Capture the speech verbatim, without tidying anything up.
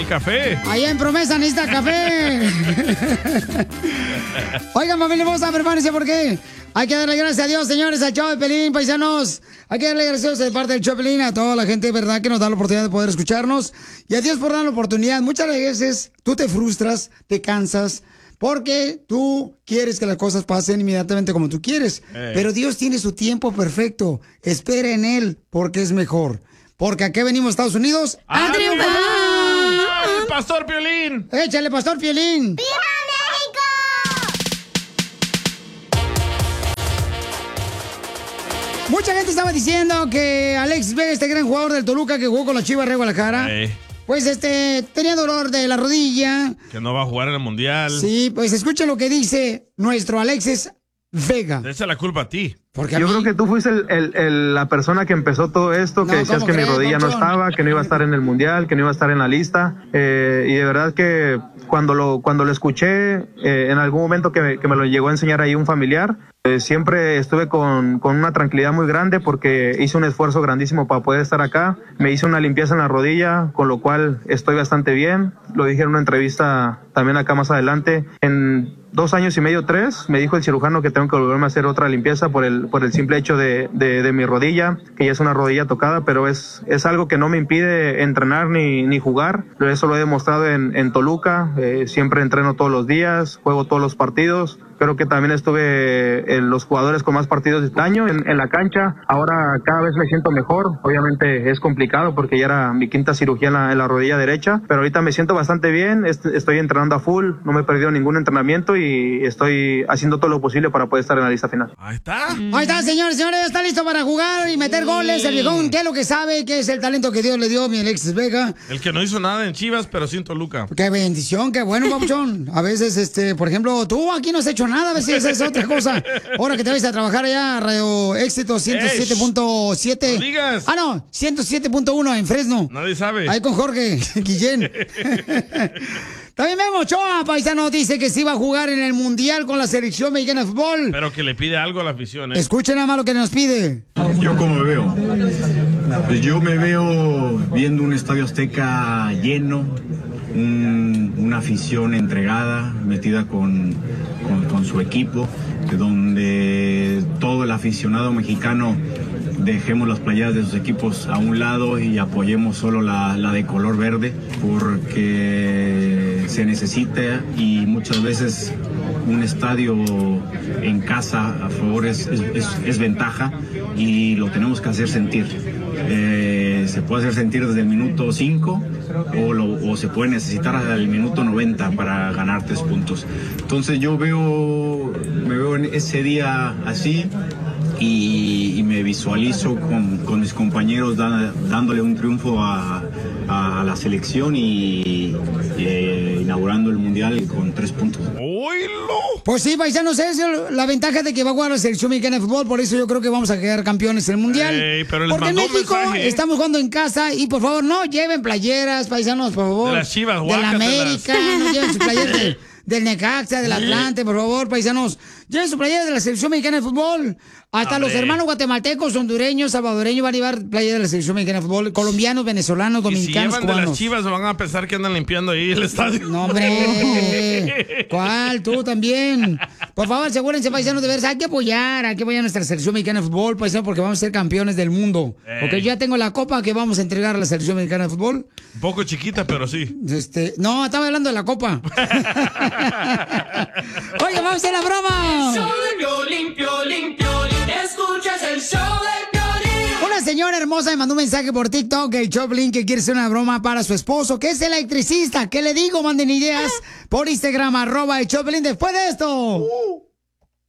el café. Allá en Promesa necesita café. Oigan, familia, vamos a prepárense porque hay que darle gracias a Dios, señores, al show de Pelín, paisanos. Hay que darle gracias de parte del show de Pelín a toda la gente, ¿verdad?, que nos da la oportunidad de poder escucharnos. Y a Dios por dar la oportunidad. Muchas veces tú te frustras, te cansas, porque tú quieres que las cosas pasen inmediatamente como tú quieres. Hey. Pero Dios tiene su tiempo perfecto. Espera en Él, porque es mejor. Porque aquí venimos a Estados Unidos a triunfar. ¡El Pastor Piolín! ¡Échale, Pastor Piolín! ¡Viva México! Mucha gente estaba diciendo que Alexis Vega, este gran jugador del Toluca que jugó con la Chivas de Guadalajara, hey. pues este tenía dolor de la rodilla. Que no va a jugar en el Mundial. Sí, pues escuchen lo que dice nuestro Alexis Vega. Te echa la culpa a ti. Porque a Yo mí... creo que tú fuiste el, el, el, la persona que empezó todo esto, no, que decías que crees, mi rodilla no estaba, que no iba a estar en el Mundial, que no iba a estar en la lista. Eh, y de verdad que cuando lo, cuando lo escuché, eh, en algún momento que me, que me lo llegó a enseñar ahí un familiar, eh, siempre estuve con, con una tranquilidad muy grande porque hice un esfuerzo grandísimo para poder estar acá. Me hice una limpieza en la rodilla, con lo cual estoy bastante bien. Lo dije en una entrevista también acá más adelante. En dos años y medio, tres, me dijo el cirujano que tengo que volverme a hacer otra limpieza por el, por el simple hecho de, de, de mi rodilla, que ya es una rodilla tocada, pero es, es algo que no me impide entrenar ni, ni jugar. Eso lo he demostrado en, en Toluca. Eh, siempre entreno todos los días, juego todos los partidos. Creo que también estuve en los jugadores con más partidos de este año en, en la cancha. Ahora cada vez me siento mejor. Obviamente es complicado porque ya era mi quinta cirugía en la, en la rodilla derecha, pero ahorita me siento bastante bien. Est- estoy entrenando a full, no me he perdido ningún entrenamiento y estoy haciendo todo lo posible para poder estar en la lista final. Ahí está. Ahí está, señores, señores. Está listo para jugar y meter goles. El viejón, ¿qué es lo que sabe? ¿Qué es el talento que Dios le dio a mi Alexis Vega? El que no hizo nada en Chivas, pero sí en Toluca. Qué bendición, qué bueno, papuchón. A veces, este, por ejemplo, tú aquí no has hecho nada, a veces es otra cosa. Ahora que te vas a trabajar allá, Radio Éxito ciento siete punto siete. No digas. Ah, no, ciento siete punto uno en Fresno. Nadie sabe. Ahí con Jorge Guillén. También Memo Ochoa, paisano, dice que sí va a jugar en el Mundial con la selección mexicana de fútbol. Pero que le pide algo a la afición, ¿eh? Escuchen nada más lo que nos pide. Yo como me veo. Pues yo me veo viendo un estadio Azteca lleno, un, una afición entregada, metida con, con, con su equipo, donde todo el aficionado mexicano dejemos las playeras de sus equipos a un lado y apoyemos solo la, la de color verde, porque se necesita y muchas veces un estadio en casa a favor es, es, es, es ventaja y lo tenemos que hacer sentir. Eh, se puede hacer sentir desde el minuto cinco o, lo, o se puede necesitar hasta el minuto noventa para ganar tres puntos. Entonces yo veo, me veo en ese día así y, y me visualizo con, con mis compañeros da, dándole un triunfo a, a la selección y eh, inaugurando el Mundial con tres puntos. ¡Oílo! Pues sí, paisanos, es la ventaja de que va a jugar la selección mexicana de fútbol, por eso yo creo que vamos a quedar campeones en el Mundial. Ey, pero les porque en mandó un México mensaje. estamos jugando en casa y por favor no lleven playeras, paisanos, por favor. De las Chivas, de la guácatelas. América, no lleven sus playeras de- del Necaxa, del Atlante, por favor, paisanos. Lleven sus playeras de la selección mexicana de fútbol. Hasta Hombre. los hermanos guatemaltecos, hondureños, salvadoreños van a llevar playeras de la selección mexicana de fútbol. Colombianos, venezolanos, Y si dominicanos, llevan de las cubanos. Chivas van a pensar que andan limpiando ahí el estadio. No, hombre. ¿Cuál? Tú también. Por favor, asegúrense, paisanos, de ver, hay que apoyar, hay que apoyar a nuestra selección mexicana de fútbol, paisanos, porque vamos a ser campeones del mundo. Ey. Porque yo ya tengo la copa que vamos a entregar a la selección mexicana de fútbol. Un poco chiquita, pero sí. Este, no, estaba hablando de la copa. Oye, vamos a hacer la broma. Show de Piolín, Piolín, Piolín. Escuchas el show de Piolín. Una señora hermosa me mandó un mensaje por TikTok, el Choplin, que quiere hacer una broma para su esposo, que es electricista. ¿Qué le digo? Manden ideas por Instagram, arroba el Choplin. Después de esto. Uh.